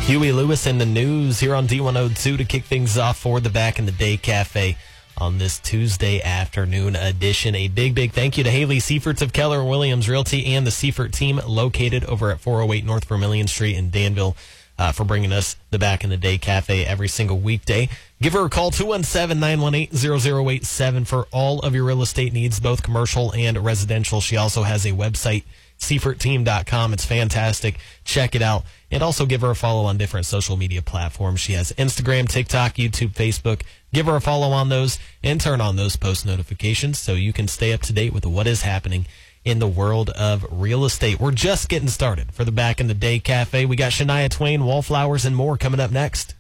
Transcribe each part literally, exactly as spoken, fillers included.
Huey Lewis in the news here on D one oh two to kick things off for the Back in the Day Cafe on this Tuesday afternoon edition. A big, big thank you to Haley Seifert of Keller Williams Realty and the Seifert team located over at four oh eight North Vermillion Street in Danville uh, for bringing us the Back in the Day Cafe every single weekday. Give her a call, two one seven, nine one eight, zero zero eight seven, for all of your real estate needs, both commercial and residential. She also has a website, seifert team dot com. It's fantastic. Check it out. And also give her a follow on different social media platforms. She has Instagram, TikTok, YouTube, Facebook. Give her a follow on those and turn on those post notifications so you can stay up to date with what is happening in the world of real estate. We're just getting started for the Back in the Day Cafe. We got Shania Twain, Wallflowers, and more coming up next.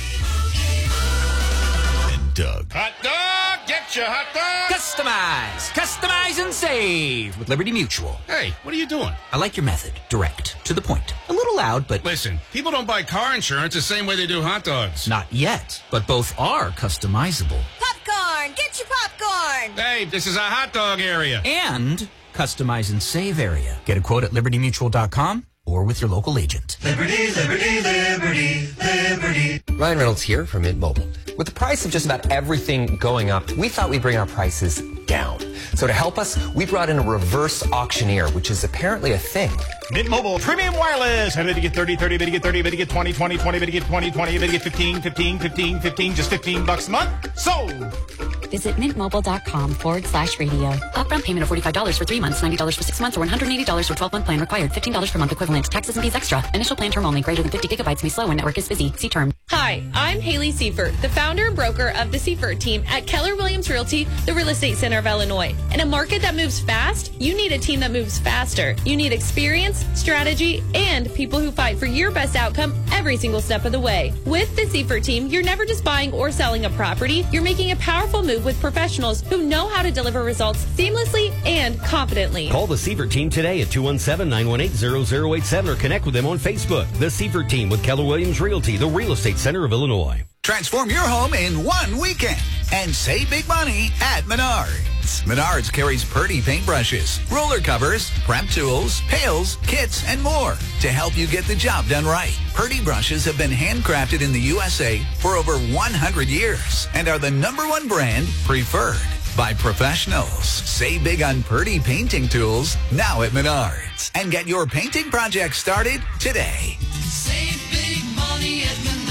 And Doug. Hot dog! Get your hot dog! Customize, customize and save with Liberty Mutual. Hey, what are you doing? I like your method. Direct, to the point. A little loud, but... Listen, people don't buy car insurance the same way they do hot dogs. Not yet, but both are customizable. Popcorn! Get your popcorn! Hey, this is a hot dog area. And customize and save area. Get a quote at liberty mutual dot com or with your local agent. Liberty, liberty, liberty, liberty. Ryan Reynolds here from Mint Mobile. With the price of just about everything going up, we thought we'd bring our prices down. So to help us, we brought in a reverse auctioneer, which is apparently a thing. Mint Mobile Premium Wireless. How did you get thirty, thirty, bid you get thirty, bid you get twenty, twenty, twenty, bid you get twenty, twenty, bid you get fifteen, fifteen, fifteen, fifteen, just fifteen bucks a month? Sold! Visit mintmobile.com forward slash radio. Upfront payment of forty-five dollars for three months, ninety dollars for six months, or one hundred eighty dollars for twelve-month plan required. fifteen dollars per month equivalent. Taxes and fees extra. Initial plan term only. Greater than fifty gigabytes may slow when network is busy. See term. Hi, I'm Haley Seifert, the founder and broker of the Seifert team at Keller Williams Realty, the real estate center of Illinois. In a market that moves fast, you need a team that moves faster. You need experience, strategy, and people who fight for your best outcome every single step of the way. With the Seifert team, you're never just buying or selling a property. You're making a powerful move with professionals who know how to deliver results seamlessly and confidently. Call the Seifert team today at two one seven, nine one eight, zero zero eight seven or connect with them on Facebook. The Seifert team with Keller Williams Realty, the real estate center of Illinois. Transform your home in one weekend and save big money at Menards. Menards carries Purdy paintbrushes, roller covers, prep tools, pails, kits, and more to help you get the job done right. Purdy brushes have been handcrafted in the U S A for over one hundred years and are the number one brand preferred by professionals. Save big on Purdy painting tools now at Menards and get your painting project started today. Save big money at Menards.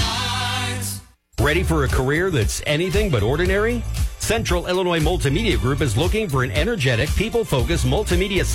Ready for a career that's anything but ordinary? Central Illinois Multimedia Group is looking for an energetic, people-focused multimedia